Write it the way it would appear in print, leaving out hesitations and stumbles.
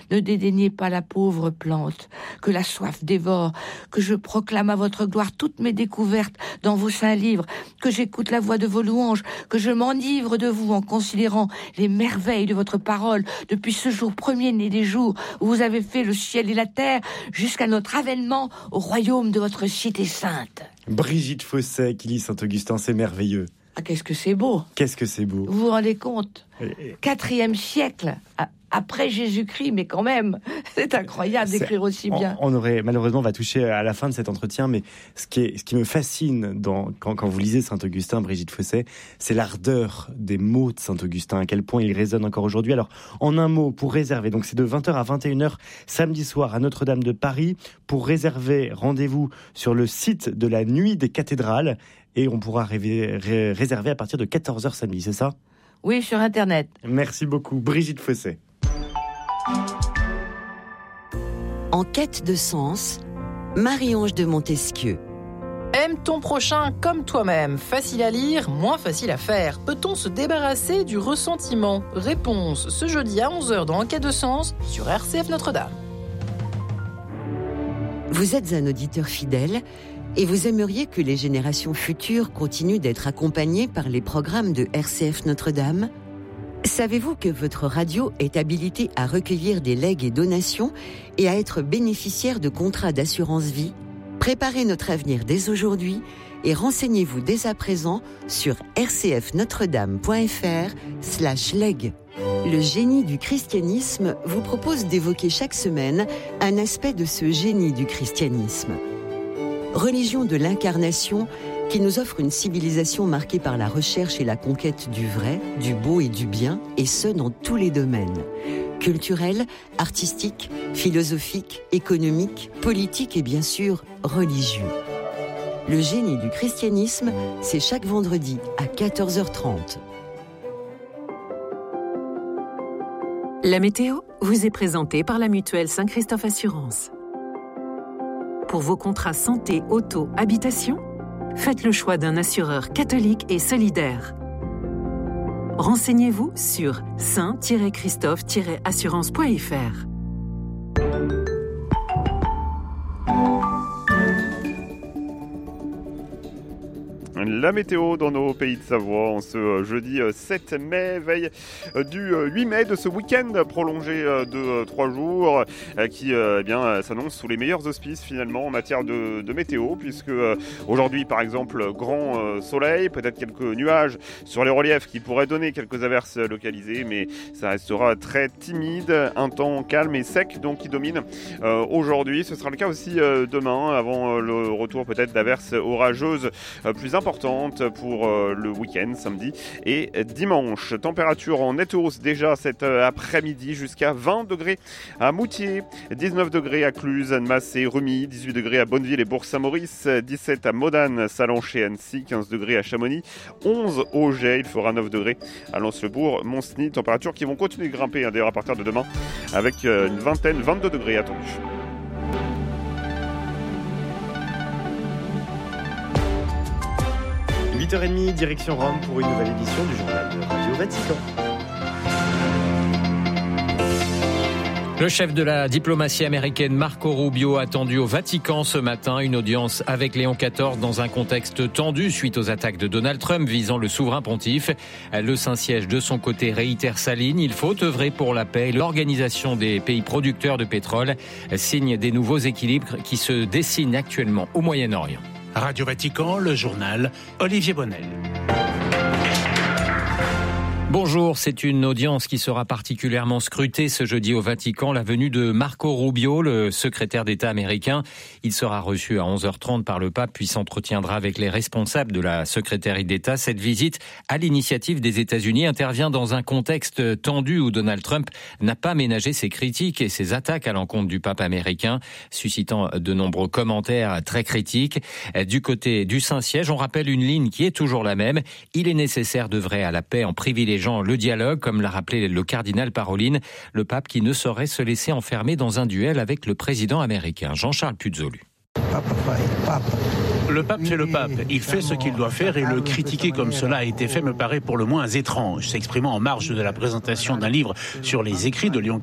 Ne dédaignez pas la pauvre plante, que la soif dévore, que je proclame à votre gloire toutes mes découvertes dans vos saints livres, que j'écoute la voix de vos louanges, que je m'enivre de vous en considérant les merveilles de votre parole depuis ce jour premier né des jours où vous avez fait le ciel et la terre jusqu'à notre avènement au royaume de votre cité sainte. Brigitte Fossey qui lit Saint-Augustin, c'est merveilleux. Ah, qu'est-ce que c'est beau! Qu'est-ce que c'est beau! Vous vous rendez compte? 4e siècle, après Jésus-Christ, mais quand même, c'est incroyable d'écrire aussi bien. On aurait, malheureusement, on va toucher à la fin de cet entretien, mais ce qui me fascine quand vous lisez Saint-Augustin, Brigitte Fossey, c'est l'ardeur des mots de Saint-Augustin, à quel point il résonne encore aujourd'hui. Alors, en un mot, pour réserver, donc c'est de 20h à 21h, samedi soir, à Notre-Dame de Paris. Pour réserver, rendez-vous sur le site de la Nuit des cathédrales, et on pourra réserver à partir de 14h samedi, c'est ça? Oui, sur Internet. Merci beaucoup, Brigitte Fossey. En quête de sens, Marie-Ange de Montesquieu. Aime ton prochain comme toi-même. Facile à lire, moins facile à faire. Peut-on se débarrasser du ressentiment? Réponse ce jeudi à 11h dans En quête de sens sur RCF Notre-Dame. Vous êtes un auditeur fidèle et vous aimeriez que les générations futures continuent d'être accompagnées par les programmes de RCF Notre-Dame? Savez-vous que votre radio est habilitée à recueillir des legs et donations et à être bénéficiaire de contrats d'assurance vie? Préparez notre avenir dès aujourd'hui et renseignez-vous dès à présent sur rcfnotredame.fr/leg. Le génie du christianisme vous propose d'évoquer chaque semaine un aspect de ce génie du christianisme. Religion de l'incarnation qui nous offre une civilisation marquée par la recherche et la conquête du vrai, du beau et du bien, et ce dans tous les domaines. Culturel, artistique, philosophique, économique, politique et bien sûr religieux. Le génie du christianisme, c'est chaque vendredi à 14h30. La météo vous est présentée par la mutuelle Saint-Christophe Assurance. Pour vos contrats santé, auto, habitation, faites le choix d'un assureur catholique et solidaire. Renseignez-vous sur saint-christophe-assurance.fr. La météo dans nos pays de Savoie en ce jeudi 7 mai, veille du 8 mai de ce week-end prolongé de 3 jours qui s'annonce sous les meilleurs auspices finalement en matière de météo, puisque aujourd'hui par exemple grand soleil, peut-être quelques nuages sur les reliefs qui pourraient donner quelques averses localisées, mais ça restera très timide, un temps calme et sec donc qui domine aujourd'hui. Ce sera le cas aussi demain avant le retour peut-être d'averses orageuses plus importantes pour le week-end, samedi et dimanche. Température en nette hausse déjà cet après-midi jusqu'à 20 degrés à Moutier, 19 degrés à Cluse, Annemasse et Remy, 18 degrés à Bonneville et Bourg-Saint-Maurice, 17 à Modane, Sallanches et Annecy, 15 degrés à Chamonix, 11 au Jet, il fera 9 degrés à Lens-le-Bourg, Monceny, températures qui vont continuer de grimper d'ailleurs à partir de demain avec une vingtaine, 22 degrés attendus. 8h30, direction Rome pour une nouvelle édition du journal de Radio Vatican. Le chef de la diplomatie américaine Marco Rubio attendu au Vatican ce matin, une audience avec Léon XIV dans un contexte tendu suite aux attaques de Donald Trump visant le souverain pontife. Le Saint-Siège de son côté réitère sa ligne, il faut œuvrer pour la paix et l'organisation des pays producteurs de pétrole, signe des nouveaux équilibres qui se dessinent actuellement au Moyen-Orient. Radio Vatican, le journal, Olivier Bonnel. Bonjour, c'est une audience qui sera particulièrement scrutée ce jeudi au Vatican, la venue de Marco Rubio, le secrétaire d'État américain. Il sera reçu à 11h30 par le pape, puis s'entretiendra avec les responsables de la secrétaire d'État. Cette visite, à l'initiative des États-Unis, intervient dans un contexte tendu où Donald Trump n'a pas ménagé ses critiques et ses attaques à l'encontre du pape américain, suscitant de nombreux commentaires très critiques. Du côté du Saint-Siège, on rappelle une ligne qui est toujours la même. Il est nécessaire d'œuvrer à la paix en privilégiant le dialogue, comme l'a rappelé le cardinal Parolin, le pape qui ne saurait se laisser enfermer dans un duel avec le président américain. Jean-Charles Puzolu. Le pape fait le pape, il fait ce qu'il doit faire et le critiquer comme cela a été fait me paraît pour le moins étrange. S'exprimant en marge de la présentation d'un livre sur les écrits de Léon